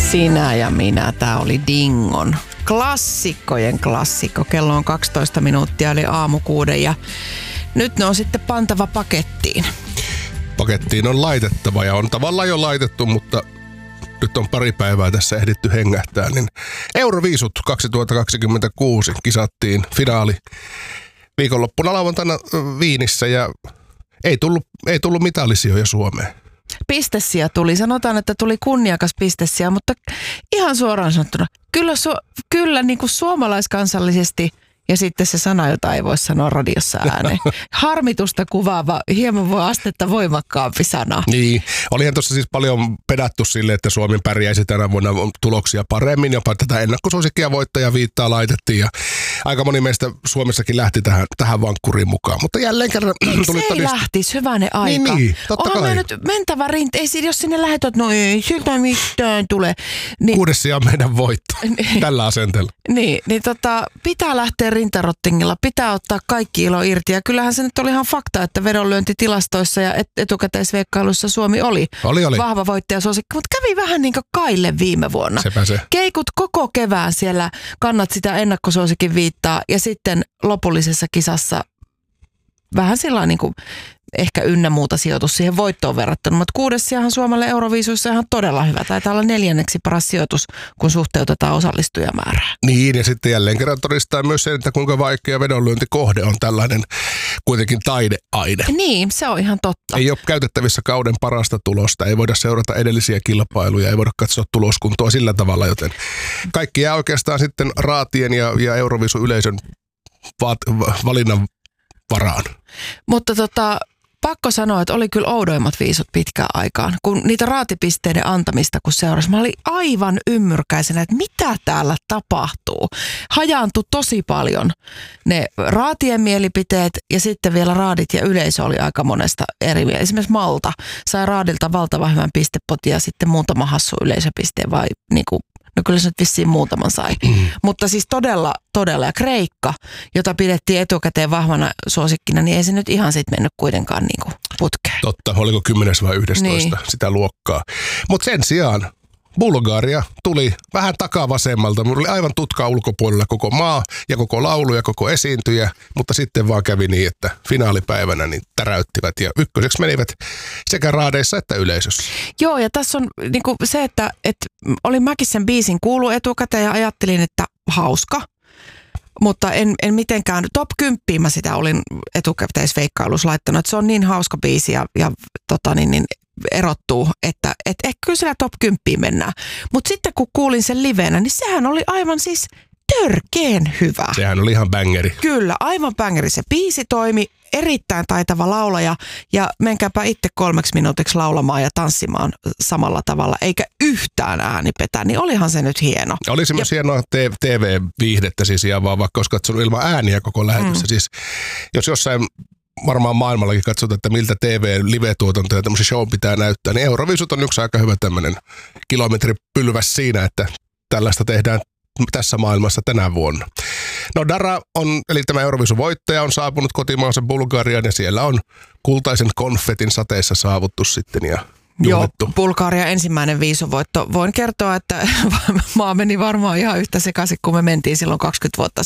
Sinä ja minä. Tämä oli Dingon klassikkojen klassikko. Kello on 12 minuuttia, eli aamu 6 ja nyt ne on sitten pantava pakettiin. Pakettiin on laitettava ja on tavallaan jo laitettu, mutta nyt on pari päivää tässä ehditty hengähtää. Niin Euroviisut 2026 kisattiin finaali viikonloppuna lauantaina Viinissä ja ei tullut mitallisijoja Suomeen. Pistesiä tuli. Sanotaan, että tuli kunniakas pistesiä, mutta ihan suoraan sanottuna, kyllä niin kuin suomalaiskansallisesti ja sitten se sana, jota ei voi sanoa radiossa ääneen. Harmitusta kuvaava, hieman voi astetta voimakkaampi sana. Niin, olihan tuossa siis paljon pedattu sille, että Suomi pärjäisi tänä vuonna tuloksia paremmin. Jopa tätä ennakkosuosikkia voittaja viittaa laitettiin ja aika moni meistä Suomessakin lähti tähän vankkuriin mukaan. Mutta jälleen kerran tuli se ei lähtisi, hyvänen aika. Niin, totta kai. Onhan nyt mentävä jos sinne lähetät, no ei siltä mitään tule. Niin, 6. sija on meidän voitto tällä asenteella. Niin, pitää lähteä rintarottingilla, pitää ottaa kaikki ilo irti. Ja kyllähän se nyt oli ihan fakta, että vedonlyöntitilastoissa ja etukäteisveikkailuissa Suomi oli vahva voittajasuosikki. Mutta kävi vähän niin kuin Kaille viime vuonna. Sepä se. Keikut koko kevään siellä, kannat sitä ennakkosuosikin viittaa ja sitten lopullisessa kisassa vähän sillä niin kuin ehkä ynnä muuta sijoitus siihen voittoon verrattuna. Mutta 6. sijahan Suomelle Euroviisuissa ihan todella hyvä. Taitaa olla 4. paras sijoitus, kun suhteutetaan osallistujamäärää. Niin, ja sitten jälleen kerran todistaa myös sen, että kuinka vaikea vedonlyöntikohde on tällainen kuitenkin taideaine. Niin, se on ihan totta. Ei ole käytettävissä kauden parasta tulosta, ei voida seurata edellisiä kilpailuja, ei voida katsoa tuloskuntoa sillä tavalla, joten kaikki jää oikeastaan sitten raatien ja Euroviisu-yleisön valinnan varaan. Mutta pakko sanoa, että oli kyllä oudoimmat viisut pitkään aikaan. Kun niitä raatipisteiden antamista kun seurasi, mä olin aivan ymmyrkäisenä, että mitä täällä tapahtuu. Hajaantui tosi paljon ne raatien mielipiteet ja sitten vielä raadit ja yleisö oli aika monesta eri mieltä. Esimerkiksi Malta sai raadilta valtavan hyvän pistepotin ja sitten muutama hassu yleisöpisteen vai niinku. No kyllä se nyt vissiin muutaman sai. Mutta siis todella. Ja Kreikka, jota pidettiin etukäteen vahvana suosikkina, niin ei se nyt ihan sitten mennyt kuitenkaan niin kuin putkeen. Totta, oliko 10 vai 11 niin. Sitä luokkaa. Mutta sen sijaan Bulgaria tuli vähän takavasemmalta. Mulla oli aivan tutka ulkopuolella koko maa ja koko laulu ja koko esiintyjä, mutta sitten vaan kävi niin, että finaalipäivänä niin täräyttivät ja ykköseksi menivät sekä raadeissa että yleisössä. Joo, ja tässä on niinku se, että olin mäkin sen biisin kuullut etukäteen ja ajattelin, että hauska. Mutta en mitenkään, top 10 mä sitä olin etukäteisveikkailussa laittanut, että se on niin hauska biisi ja erottuu, että kyllä siellä top 10 mennään. Mutta sitten kun kuulin sen livenä, niin sehän oli aivan siis törkeen hyvä. Sehän oli ihan bängeri. Kyllä, aivan bängeri. Se biisi toimi, erittäin taitava laulaja ja menkääpä itse 3 minuutiksi laulamaan ja tanssimaan samalla tavalla, eikä yhtään ääni petä, niin olihan se nyt hieno. Oli se myös hienoa TV-viihdettä siis ihan vaan, vaikka olisi katsonut ilman ääniä koko lähetystä. Siis, jos jossain varmaan maailmallakin katsotaan, että miltä TV-live-tuotanto ja tämmöisen show pitää näyttää, niin Euroviisut on yksi aika hyvä tämmöinen kilometripylväs siinä, että tällaista tehdään tässä maailmassa tänä vuonna. No Dara eli tämä Euroviisun voittaja on saapunut kotimaansa Bulgariaan ja siellä on kultaisen konfetin sateessa saavuttu sitten ja juhlettu. Joo, Bulgaria ensimmäinen viisuvoitto. Voin kertoa, että maa meni varmaan ihan yhtä sekaisin, kun me mentiin silloin 20 vuotta